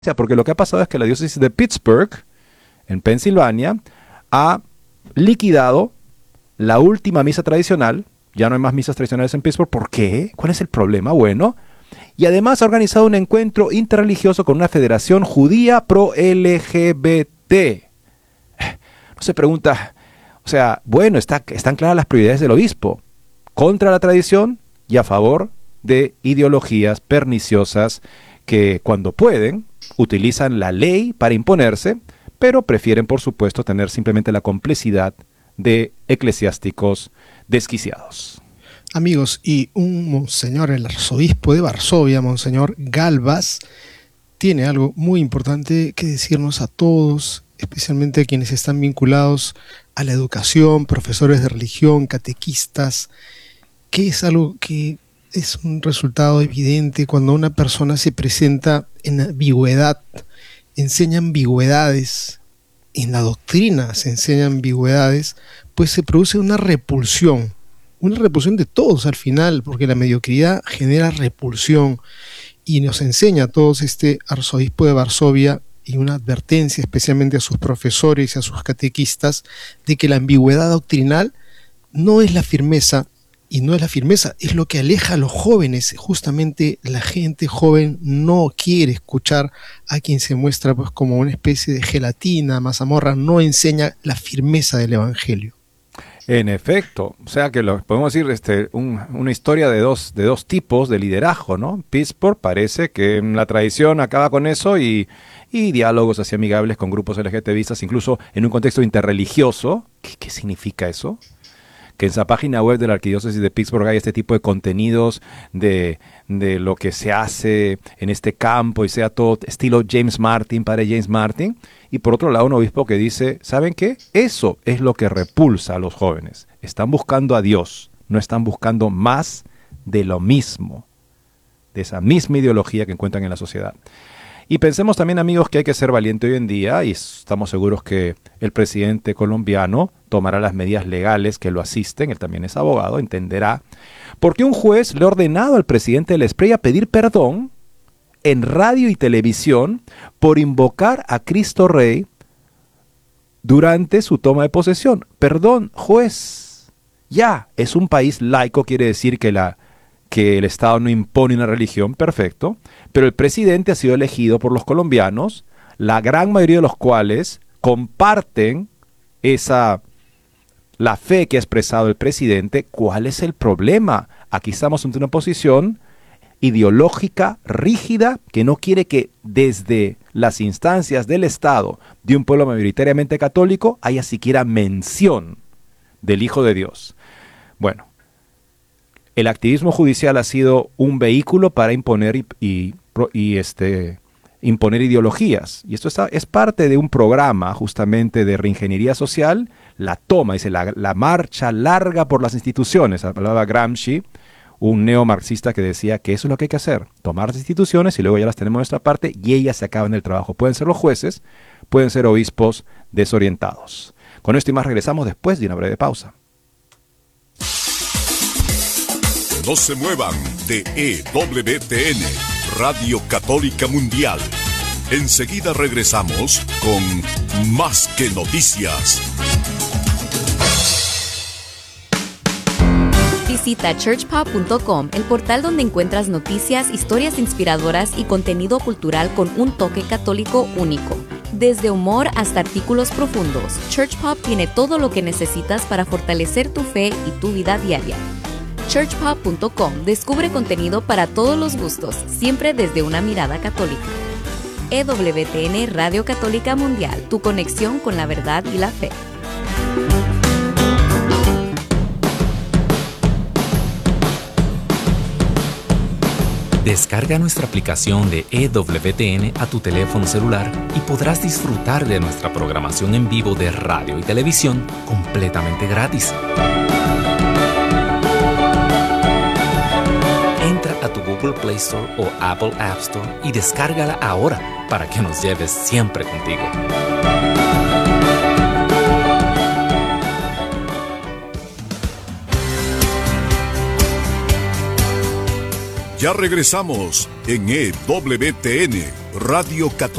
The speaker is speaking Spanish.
porque lo que ha pasado es que la diócesis de Pittsburgh, en Pensilvania, ha liquidado la última misa tradicional. Ya no hay más misas tradicionales en Pittsburgh. ¿Por qué? ¿Cuál es el problema? Bueno, y además ha organizado un encuentro interreligioso con una federación judía pro-LGBT. No se pregunta, o sea, bueno, están claras las prioridades del obispo: contra la tradición y a favor de ideologías perniciosas que, cuando pueden, utilizan la ley para imponerse, pero prefieren, por supuesto, tener simplemente la complicidad de eclesiásticos desquiciados. Amigos, y un monseñor, el arzobispo de Varsovia, Monseñor Galvas, tiene algo muy importante que decirnos a todos, especialmente a quienes están vinculados a la educación, profesores de religión, catequistas, que es algo que es un resultado evidente cuando una persona se presenta en ambigüedad, enseña ambigüedades, en la doctrina se enseñan ambigüedades, pues se produce una repulsión de todos al final, porque la mediocridad genera repulsión, y nos enseña a todos este arzobispo de Varsovia, y una advertencia especialmente a sus profesores y a sus catequistas, de que la ambigüedad doctrinal no es la firmeza, y no es la firmeza, es lo que aleja a los jóvenes. Justamente la gente joven no quiere escuchar a quien se muestra pues como una especie de gelatina, mazamorra, no enseña la firmeza del evangelio. En efecto, o sea que podemos decir una historia de dos tipos de liderazgo, ¿no? Pittsburgh parece que la tradición acaba con eso y diálogos así amigables con grupos LGTBistas, incluso en un contexto interreligioso. ¿Qué significa eso? Que en esa página web de la Arquidiócesis de Pittsburgh hay este tipo de contenidos de lo que se hace en este campo y sea todo estilo James Martin, padre James Martin. Y por otro lado, un obispo que dice, ¿saben qué? Eso es lo que repulsa a los jóvenes. Están buscando a Dios, no están buscando más de lo mismo, de esa misma ideología que encuentran en la sociedad. Y pensemos también, amigos, que hay que ser valiente hoy en día, y estamos seguros que el presidente colombiano tomará las medidas legales que lo asisten. Él también es abogado, entenderá. Porque un juez le ha ordenado al presidente del Espriella pedir perdón en radio y televisión por invocar a Cristo Rey durante su toma de posesión. Perdón, juez. Ya, es un país laico, quiere decir que el Estado no impone una religión, perfecto, pero el presidente ha sido elegido por los colombianos, la gran mayoría de los cuales comparten la fe que ha expresado el presidente. ¿Cuál es el problema? Aquí estamos ante una posición ideológica, rígida, que no quiere que desde las instancias del Estado, de un pueblo mayoritariamente católico, haya siquiera mención del Hijo de Dios. Bueno, el activismo judicial ha sido un vehículo para imponer imponer ideologías. Y esto es parte de un programa justamente de reingeniería social. La toma, dice, la marcha larga por las instituciones. Hablaba Gramsci, un neomarxista que decía que eso es lo que hay que hacer. Tomar las instituciones y luego ya las tenemos de nuestra parte y ellas se acaban el trabajo. Pueden ser los jueces, pueden ser obispos desorientados. Con esto y más regresamos después de una breve pausa. No se muevan de EWTN, Radio Católica Mundial. Enseguida regresamos con Más que Noticias. Visita churchpop.com, el portal donde encuentras noticias, historias inspiradoras y contenido cultural con un toque católico único. Desde humor hasta artículos profundos, ChurchPop tiene todo lo que necesitas para fortalecer tu fe y tu vida diaria. churchpop.com descubre contenido para todos los gustos, siempre desde una mirada católica. EWTN Radio Católica Mundial, tu conexión con la verdad y la fe. Descarga nuestra aplicación de EWTN a tu teléfono celular y podrás disfrutar de nuestra programación en vivo de radio y televisión completamente gratis. Entra a tu Google Play Store o Apple App Store y descárgala ahora para que nos lleves siempre contigo. Ya regresamos en EWTN, Radio Católica.